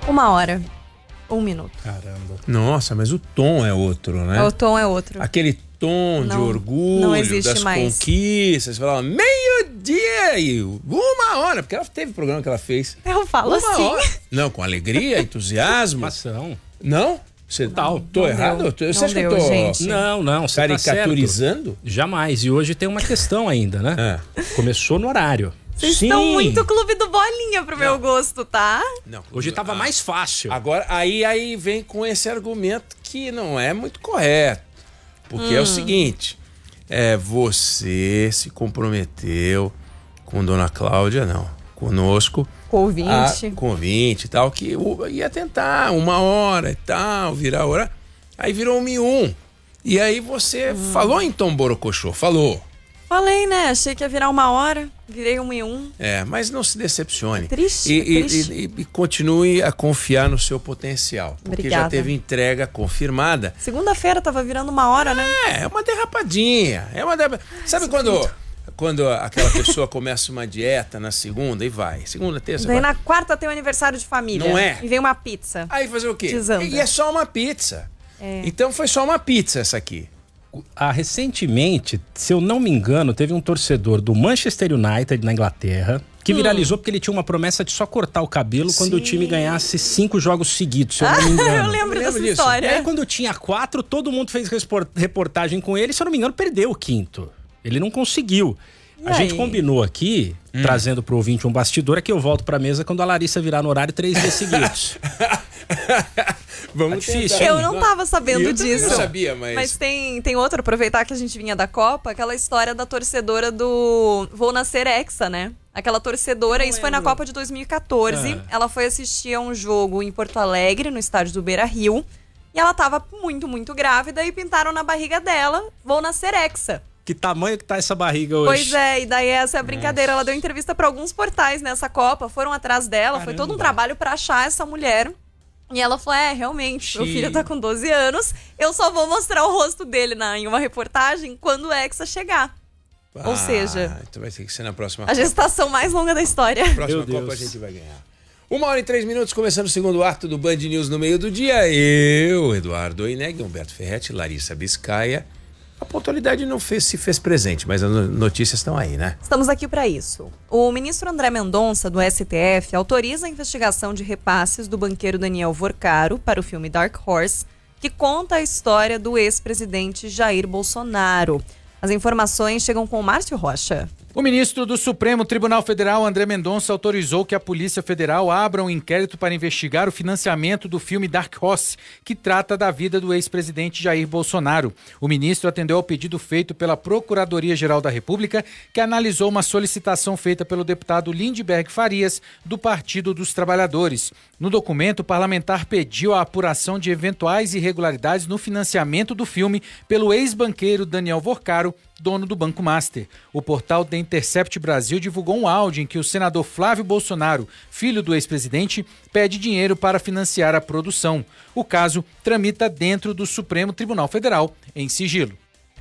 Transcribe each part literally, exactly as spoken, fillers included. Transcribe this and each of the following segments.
Uma hora. Um minuto. Caramba. Nossa, mas o tom é outro, né? O tom é outro. Aquele tom Não- de orgulho, não existe das mais. conquistas. Você falava meio-dia e uma hora. Porque ela teve programa que ela fez. Eu falo uma assim. hora. Não, com alegria, entusiasmo. Ação. Não? Você Total. Tô Não errado? deu. Eu tô- Você Não acha que eu deu, tô gente. Não, não, você tá certo. caricaturizando? Jamais. E hoje tem uma questão ainda, né? É. Começou no horário. Vocês Sim. estão muito clube do bolinha pro meu gosto, tá? Não, Hoje tava ah, mais fácil. Agora, aí, aí vem com esse argumento que não é muito correto. Porque é o seguinte, é, você se comprometeu com Dona Cláudia, não, conosco, Com ouvinte. a, com ouvinte e tal, que o- ia tentar uma hora e tal, virar hora, aí virou um e um. E aí você falou em Tom Borocochô, falou. Falei, né? Achei que ia virar uma hora. Virei um e um. É, mas não se decepcione. É triste, E, é e- triste. e- e continue a confiar no seu potencial. Porque Obrigada. já teve entrega confirmada. Segunda-feira tava virando uma hora, né? É, é uma derrapadinha. É uma derrapa... Sabe quando, quando aquela pessoa começa uma dieta na segunda e vai? Segunda, terça, Daí vai. na quarta tem o aniversário de família. Não é? E vem uma pizza. Aí fazer o quê? Desanda. E é só uma pizza. É. Então foi só uma pizza essa aqui. Ah, recentemente, se eu não me engano, teve um torcedor do Manchester United na Inglaterra que viralizou porque ele tinha uma promessa de só cortar o cabelo quando o time ganhasse cinco jogos seguidos, se eu não me engano. Eu lembro Eu lembro dessa disso. E história. aí, quando tinha quatro, todo mundo fez respor- reportagem com ele. Se eu não me engano, perdeu o quinto. Ele não conseguiu. E a gente aí? combinou aqui, trazendo pro ouvinte um bastidor, é que eu volto pra mesa quando a Larissa virar no horário três dias seguidos. Vamos Tá difícil, tentar. hein? Eu não tava sabendo Eu também disso. não sabia, mas... Mas tem, tem outro, aproveitar que a gente vinha da Copa, aquela história da torcedora do Vou Nascer Hexa, né? Aquela torcedora, isso foi na Copa de dois mil e quatorze. Ah. Ela foi assistir a um jogo em Porto Alegre, no estádio do Beira-Rio. E ela tava muito, muito grávida e pintaram na barriga dela, Vou Nascer Hexa. Que tamanho que tá essa barriga hoje? Pois é, e daí essa é a brincadeira. Ela deu entrevista pra alguns portais nessa Copa, foram atrás dela, foi todo um Caramba. trabalho pra achar essa mulher. E ela falou: é, realmente, meu Xiii. filho tá com doze anos, eu só vou mostrar o rosto dele na, em uma reportagem quando o Hexa chegar. Ou seja, Ah, então vai ter que ser na próxima a gestação mais longa da história. Próxima Meu Copa a Deus. gente vai ganhar. Uma hora e três minutos, começando o segundo ato do Band News no meio do dia. Eu, Eduardo Oineg, Humberto Ferretti, Larissa Biscaia. A pontualidade não fez, se fez presente, mas as no- notícias estão aí, né? Estamos aqui para isso. O ministro André Mendonça, do S T F, autoriza a investigação de repasses do banqueiro Daniel Vorcaro para o filme Dark Horse, que conta a história do ex-presidente Jair Bolsonaro. As informações chegam com o Márcio Rocha. O ministro do Supremo Tribunal Federal, André Mendonça, autorizou que a Polícia Federal abra um inquérito para investigar o financiamento do filme Dark Horse, que trata da vida do ex-presidente Jair Bolsonaro. O ministro atendeu ao pedido feito pela Procuradoria-Geral da República, que analisou uma solicitação feita pelo deputado Lindbergh Farias, do Partido dos Trabalhadores. No documento, o parlamentar pediu a apuração de eventuais irregularidades no financiamento do filme pelo ex-banqueiro Daniel Vorcaro, dono do Banco Master. O portal The Intercept Brasil divulgou um áudio em que o senador Flávio Bolsonaro, filho do ex-presidente, pede dinheiro para financiar a produção. O caso tramita dentro do Supremo Tribunal Federal, em sigilo.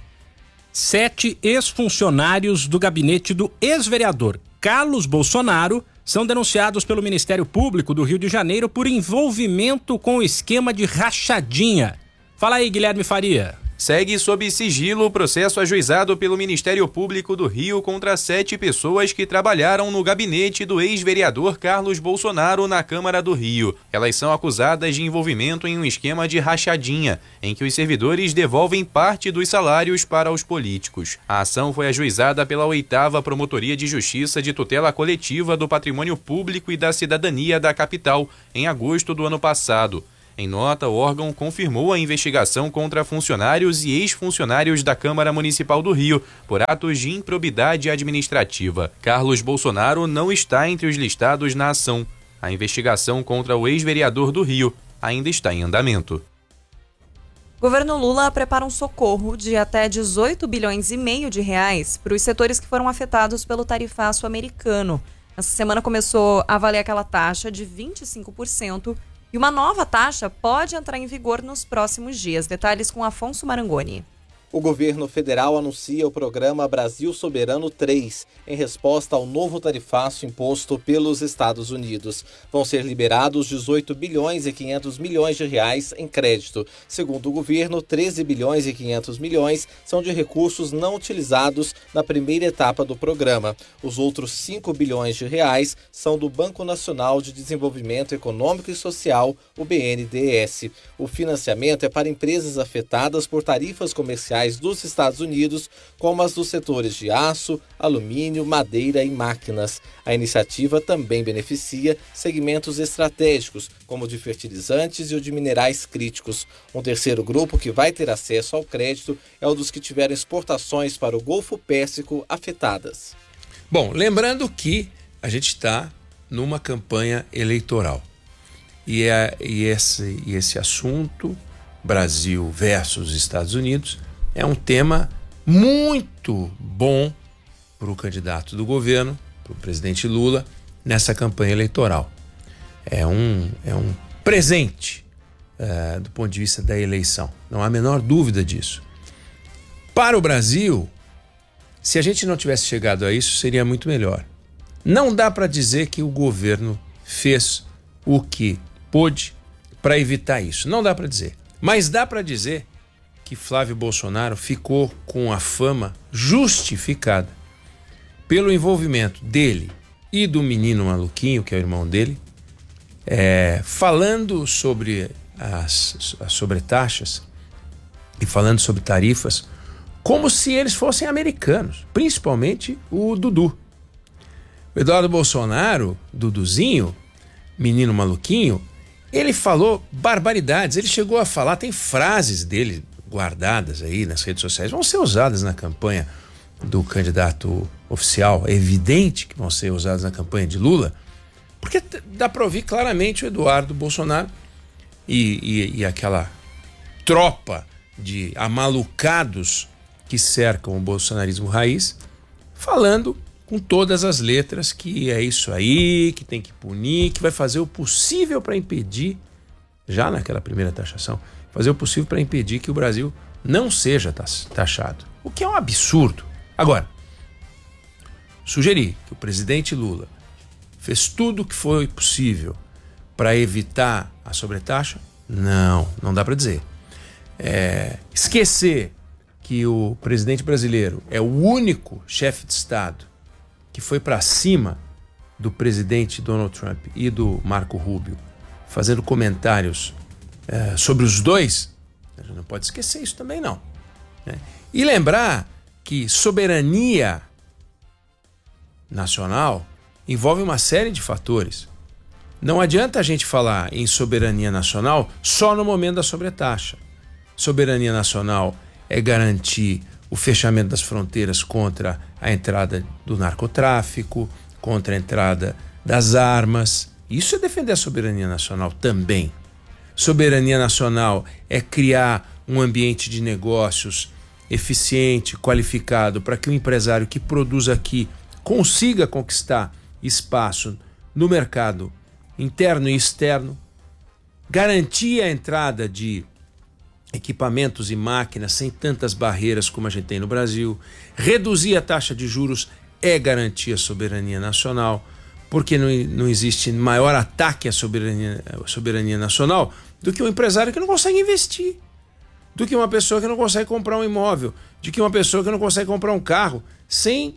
Sete ex-funcionários do gabinete do ex-vereador Carlos Bolsonaro são denunciados pelo Ministério Público do Rio de Janeiro por envolvimento com o esquema de rachadinha. Fala aí, Guilherme Faria. Segue sob sigilo o processo ajuizado pelo Ministério Público do Rio contra sete pessoas que trabalharam no gabinete do ex-vereador Carlos Bolsonaro na Câmara do Rio. Elas são acusadas de envolvimento em um esquema de rachadinha, em que os servidores devolvem parte dos salários para os políticos. A ação foi ajuizada pela oitava Promotoria de Justiça de Tutela Coletiva do Patrimônio Público e da Cidadania da capital, em agosto do ano passado. Em nota, o órgão confirmou a investigação contra funcionários e ex-funcionários da Câmara Municipal do Rio por atos de improbidade administrativa. Carlos Bolsonaro não está entre os listados na ação. A investigação contra o ex-vereador do Rio ainda está em andamento. O governo Lula prepara um socorro de até dezoito bilhões e meio de reais para os setores que foram afetados pelo tarifaço americano. Essa semana começou a valer aquela taxa de vinte e cinco por cento e uma nova taxa pode entrar em vigor nos próximos dias. Detalhes com Afonso Marangoni. O governo federal anuncia o programa Brasil Soberano três, em resposta ao novo tarifaço imposto pelos Estados Unidos. Vão ser liberados dezoito bilhões e quinhentos milhões de reais em crédito. Segundo o governo, treze bilhões e quinhentos milhões são de recursos não utilizados na primeira etapa do programa. Os outros cinco bilhões de reais são do Banco Nacional de Desenvolvimento Econômico e Social, o B N D E S. O financiamento é para empresas afetadas por tarifas comerciais dos Estados Unidos, como as dos setores de aço, alumínio, madeira e máquinas. A iniciativa também beneficia segmentos estratégicos, como o de fertilizantes e o de minerais críticos. Um terceiro grupo que vai ter acesso ao crédito é o dos que tiveram exportações para o Golfo Pérsico afetadas. Bom, lembrando que a gente está numa campanha eleitoral e, é, e, esse, e esse assunto, Brasil versus Estados Unidos, é um tema muito bom para o candidato do governo, para o presidente Lula, nessa campanha eleitoral. É um, é um presente uh, do ponto de vista da eleição, não há a menor dúvida disso. Para o Brasil, se a gente não tivesse chegado a isso, seria muito melhor. Não dá para dizer que o governo fez o que pôde para evitar isso. Não dá para dizer. Mas dá para dizer que Flávio Bolsonaro ficou com a fama justificada pelo envolvimento dele e do menino maluquinho, que é o irmão dele, é, falando sobre as, as sobretaxas e falando sobre tarifas como se eles fossem americanos, principalmente o Dudu. O Eduardo Bolsonaro, Duduzinho, menino maluquinho, ele falou barbaridades, ele chegou a falar, tem frases dele guardadas aí nas redes sociais, vão ser usadas na campanha do candidato oficial, é evidente que vão ser usadas na campanha de Lula, porque dá para ouvir claramente o Eduardo Bolsonaro e, e, e aquela tropa de amalucados que cercam o bolsonarismo raiz, falando com todas as letras que é isso aí, que tem que punir, que vai fazer o possível para impedir, já naquela primeira taxação, fazer o possível para impedir que o Brasil não seja taxado. O que é um absurdo. Agora, sugerir que o presidente Lula fez tudo o que foi possível para evitar a sobretaxa, não, não dá para dizer. É, esquecer que o presidente brasileiro é o único chefe de Estado que foi para cima do presidente Donald Trump e do Marco Rubio, fazendo comentários é, sobre os dois, a gente não pode esquecer isso também não. Né? E lembrar que soberania nacional envolve uma série de fatores. Não adianta a gente falar em soberania nacional só no momento da sobretaxa. Soberania nacional é garantir o fechamento das fronteiras contra a entrada do narcotráfico, contra a entrada das armas. Isso é defender a soberania nacional também. Soberania nacional é criar um ambiente de negócios eficiente, qualificado, para que o empresário que produz aqui consiga conquistar espaço no mercado interno e externo, garantir a entrada de equipamentos e máquinas sem tantas barreiras como a gente tem no Brasil, reduzir a taxa de juros é garantir a soberania nacional, porque não, não existe maior ataque à soberania, à soberania nacional do que um empresário que não consegue investir, do que uma pessoa que não consegue comprar um imóvel, de que uma pessoa que não consegue comprar um carro sem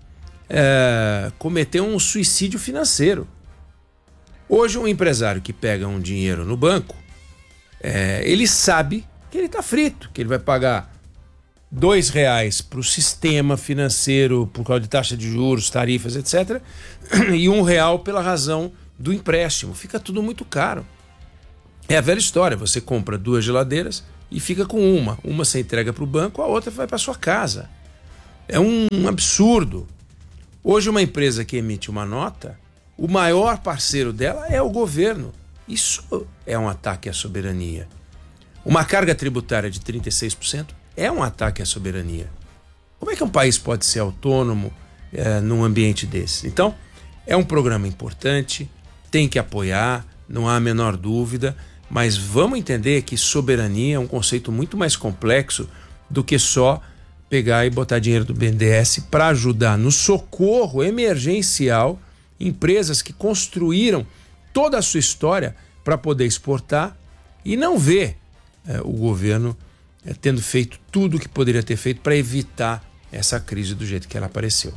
é, cometer um suicídio financeiro. Hoje um empresário que pega um dinheiro no banco, é, ele sabe que ele está frito, que ele vai pagar dois reais para o sistema financeiro por causa de taxa de juros, tarifas, etcétera, e um real pela razão do empréstimo. Fica tudo muito caro. É a velha história, você compra duas geladeiras e fica com uma. Uma você entrega para o banco, a outra vai para sua casa. É um absurdo. Hoje uma empresa que emite uma nota, o maior parceiro dela é o governo. Isso é um ataque à soberania. Uma carga tributária de trinta e seis por cento é um ataque à soberania. Como é que um país pode ser autônomo é, num ambiente desse? Então, é um programa importante, tem que apoiar, não há a menor dúvida, mas vamos entender que soberania é um conceito muito mais complexo do que só pegar e botar dinheiro do B N D E S para ajudar no socorro emergencial empresas que construíram toda a sua história para poder exportar e não ver é, o governo é, tendo feito tudo o que poderia ter feito para evitar essa crise do jeito que ela apareceu.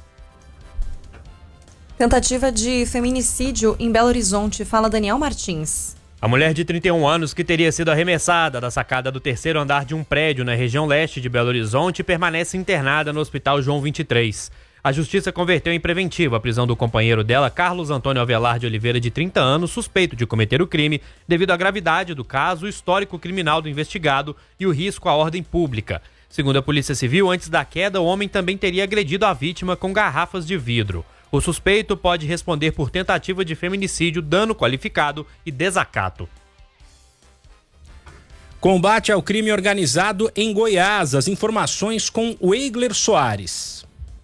Tentativa de feminicídio em Belo Horizonte, fala Daniel Martins. A mulher de trinta e um anos, que teria sido arremessada da sacada do terceiro andar de um prédio na região leste de Belo Horizonte, permanece internada no Hospital João vinte e três. A justiça converteu em preventivo a prisão do companheiro dela, Carlos Antônio Avelar de Oliveira, de trinta anos, suspeito de cometer o crime, devido à gravidade do caso, o histórico criminal do investigado e o risco à ordem pública. Segundo a Polícia Civil, antes da queda, o homem também teria agredido a vítima com garrafas de vidro. O suspeito pode responder por tentativa de feminicídio, dano qualificado e desacato. Combate ao crime organizado em Goiás. As informações com o Eigler Soares.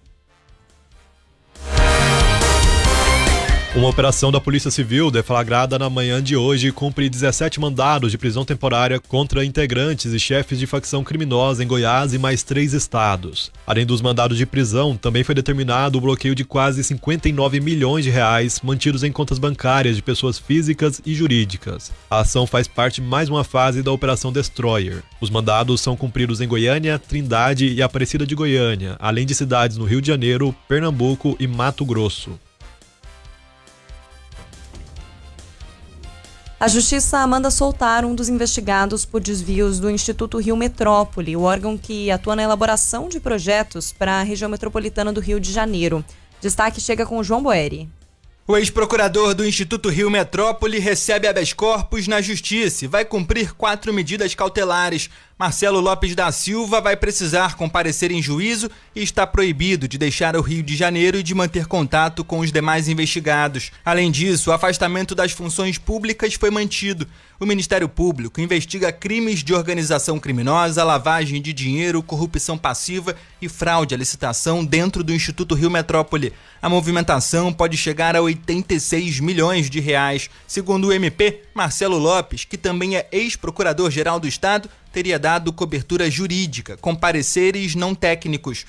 Uma operação da Polícia Civil deflagrada na manhã de hoje cumpre dezessete mandados de prisão temporária contra integrantes e chefes de facção criminosa em Goiás e mais três estados. Além dos mandados de prisão, também foi determinado o bloqueio de quase cinquenta e nove milhões de reais mantidos em contas bancárias de pessoas físicas e jurídicas. A ação faz parte de mais uma fase da Operação Destroyer. Os mandados são cumpridos em Goiânia, Trindade e Aparecida de Goiânia, além de cidades no Rio de Janeiro, Pernambuco e Mato Grosso. A Justiça manda soltar um dos investigados por desvios do Instituto Rio Metrópole, o órgão que atua na elaboração de projetos para a região metropolitana do Rio de Janeiro. Destaque chega com o João Boeri. O ex-procurador do Instituto Rio Metrópole recebe habeas corpus na Justiça e vai cumprir quatro medidas cautelares. Marcelo Lopes da Silva vai precisar comparecer em juízo e está proibido de deixar o Rio de Janeiro e de manter contato com os demais investigados. Além disso, o afastamento das funções públicas foi mantido. O Ministério Público investiga crimes de organização criminosa, lavagem de dinheiro, corrupção passiva e fraude à licitação dentro do Instituto Rio Metrópole. A movimentação pode chegar a oitenta e seis milhões de reais. Segundo o M P, Marcelo Lopes, que também é ex-procurador-geral do Estado, teria dado cobertura jurídica, com pareceres não técnicos.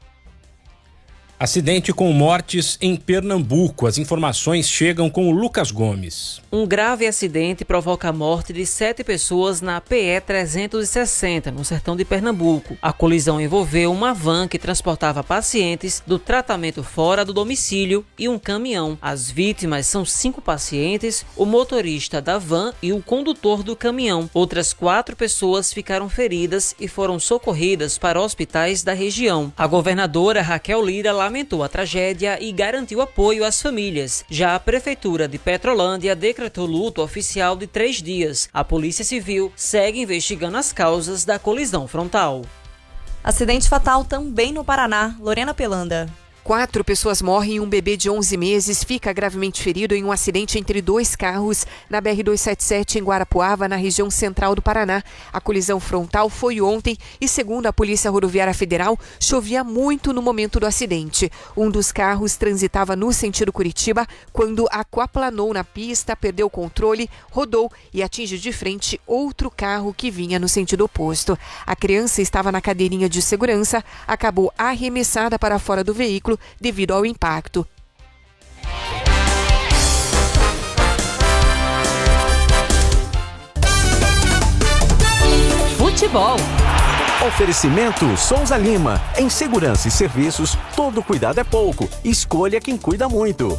Acidente com mortes em Pernambuco. As informações chegam com o Lucas Gomes. Um grave acidente provoca a morte de sete pessoas na P E trezentos e sessenta, no sertão de Pernambuco. A colisão envolveu uma van que transportava pacientes do tratamento fora do domicílio e um caminhão. As vítimas são cinco pacientes, o motorista da van e o condutor do caminhão. Outras quatro pessoas ficaram feridas e foram socorridas para hospitais da região. A governadora Raquel Lira lamentou a tragédia e garantiu apoio às famílias. Já a Prefeitura de Petrolândia decretou luto oficial de três dias. A Polícia Civil segue investigando as causas da colisão frontal. Acidente fatal também no Paraná. Lorena Pelanda. Quatro pessoas morrem e um bebê de onze meses fica gravemente ferido em um acidente entre dois carros na B R duzentos e setenta e sete em Guarapuava, na região central do Paraná. A colisão frontal foi ontem e, segundo a Polícia Rodoviária Federal, chovia muito no momento do acidente. Um dos carros transitava no sentido Curitiba quando aquaplanou na pista, perdeu o controle, rodou e atingiu de frente outro carro que vinha no sentido oposto. A criança estava na cadeirinha de segurança, acabou arremessada para fora do veículo devido ao impacto. Futebol. Oferecimento Souza Lima. Em segurança e serviços, todo cuidado é pouco. Escolha quem cuida muito.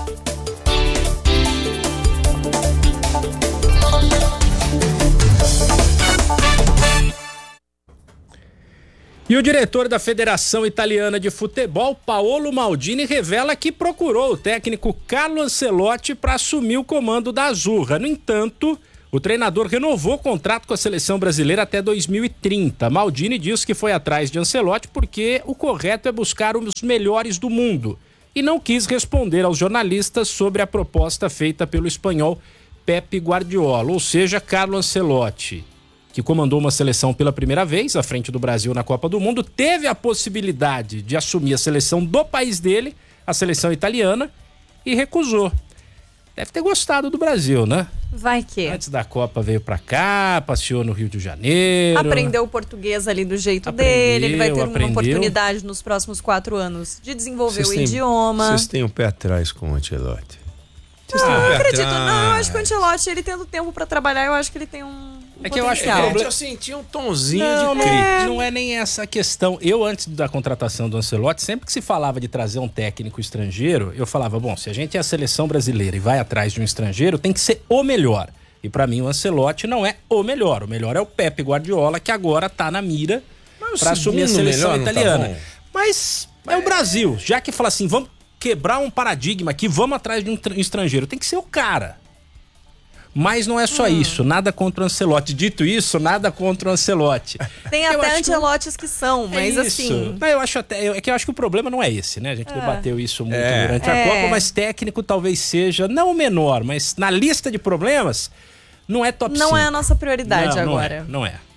E o diretor da Federação Italiana de Futebol, Paolo Maldini, revela que procurou o técnico Carlo Ancelotti para assumir o comando da Azzurra. No entanto, o treinador renovou o contrato com a seleção brasileira até dois mil e trinta. Maldini diz que foi atrás de Ancelotti porque o correto é buscar os melhores do mundo e não quis responder aos jornalistas sobre a proposta feita pelo espanhol Pepe Guardiola, ou seja, Carlo Ancelotti, que comandou uma seleção pela primeira vez à frente do Brasil na Copa do Mundo, teve a possibilidade de assumir a seleção do país dele, a seleção italiana, e recusou. Deve ter gostado do Brasil, né? Vai que. Antes da Copa veio pra cá, passeou no Rio de Janeiro. Aprendeu o português ali do jeito Aprendeu, dele. Ele vai ter aprendeu. uma oportunidade nos próximos quatro anos de desenvolver Vocês o têm- idioma. Vocês têm um pé atrás com o Ancelotti. Vocês Não, têm um não pé acredito, atrás. não. Eu acho que o Ancelotti, ele tendo tempo pra trabalhar, eu acho que ele tem um, um É que eu acho que potencial. o problema- Eu senti um tonzinho Não, de não, crítica. é, não é nem essa a questão. Eu, antes da contratação do Ancelotti, sempre que se falava de trazer um técnico estrangeiro, eu falava, bom, se a gente é a seleção brasileira e vai atrás de um estrangeiro, tem que ser o melhor. E pra mim o Ancelotti não é o melhor. O melhor é o Pepe Guardiola, que agora tá na mira pra assumir a segundo seleção melhor não tá italiana. bom? Mas é o Brasil. Já que fala assim, vamos quebrar um paradigma aqui, vamos atrás de um tr- estrangeiro. Tem que ser o cara. Mas não é só Hum. isso, nada contra o Ancelotti. Dito isso, nada contra o Ancelotti. Tem Eu até acho que- Ancelotes que são, mas é isso. assim... Não, eu acho até, eu- é que eu acho que o problema não é esse, né? A gente É. debateu isso muito É. durante a É. Copa, mas técnico talvez seja, não o menor, mas na lista de problemas, não é top Não cinco. é a nossa prioridade Não, não agora. é, não é.